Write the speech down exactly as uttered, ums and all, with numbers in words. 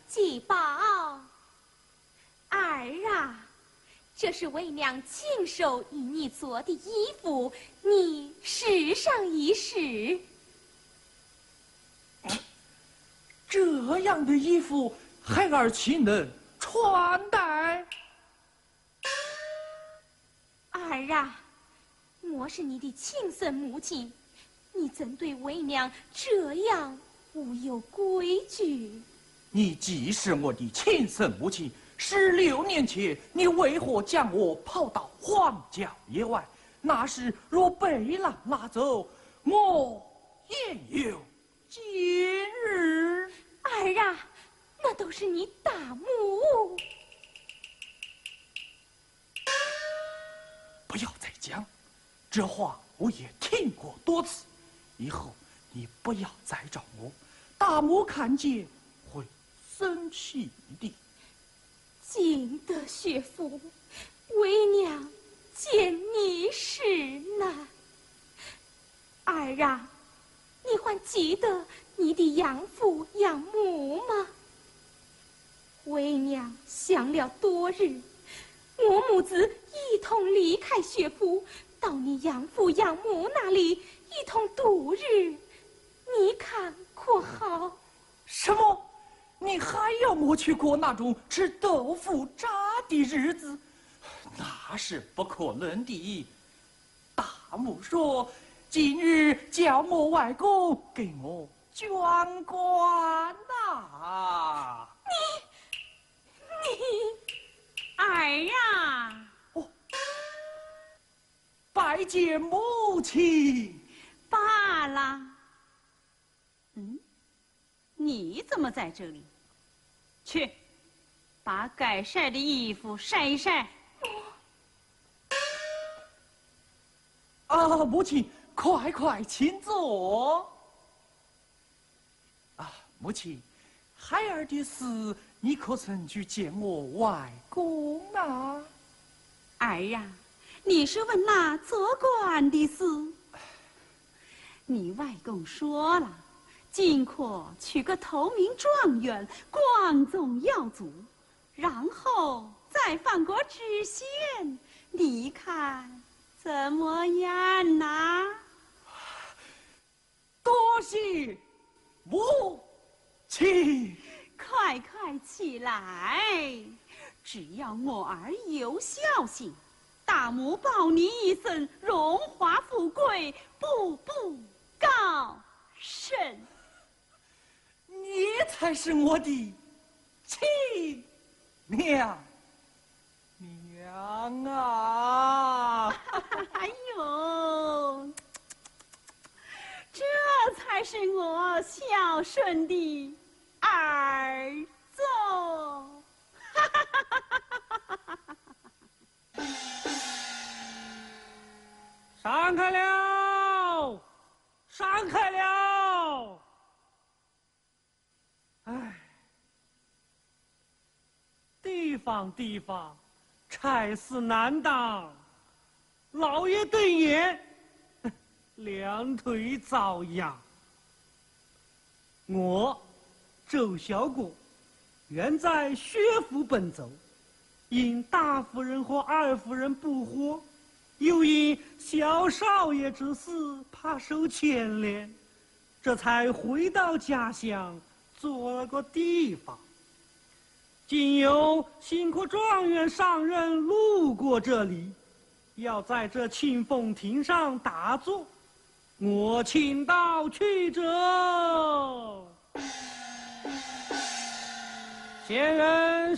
祭宝。儿啊，这是为娘亲手与你做的衣服，你试上一试。 这样的衣服，孩儿岂能穿戴？ 儿啊，我是你的亲生母亲，你怎对为娘这样无有规矩？ 你既是我的亲生母亲，十六年前你为何将我抛到荒郊野外？那时若被狼拿走，我焉有今日？ 儿啊，那都是你大母。 不要再讲，这话我也听过多次。以后你不要再找我，大母看见会生气的。 景德岳父，为娘见你是难。儿啊，你还记得你的养父养母吗？为娘想了多日，我母子一同离开岳父，到你养父养母那里一同度日，你看可好？ 什么？你还要我去过那种吃豆腐渣的日子？那是不可能的。大母说，今日叫我外公给我捐官呐。 你，你， 儿啊！ 哦，拜见母亲。 罢了。嗯，你怎么在这里？去，把该晒的衣服晒一晒。 啊，母亲，快快请坐。啊，母亲，孩儿的事，你可曾去见我外公啊？ 儿啊，你是问那做官的事？你外公说了，尽可取个头名状元，光宗耀祖，然后再放国知县，你看怎么样呐？ 多谢母亲。 快快起来！只要我儿有孝心，大母保你一生荣华富贵，步步高升。 你才是我的亲娘娘啊！ 哎呦，这才是我孝顺的儿子。 闪开了，闪开了！哎，地方地方，差事难当，老爷瞪眼，两腿遭殃。我周小果原在薛府奔走，因大夫人和二夫人不和，又因小少爷之事怕受牵连，这才回到家乡做了个地方。今有新科状元上任路过这里，要在这庆丰亭上打坐，我请到去者。闲人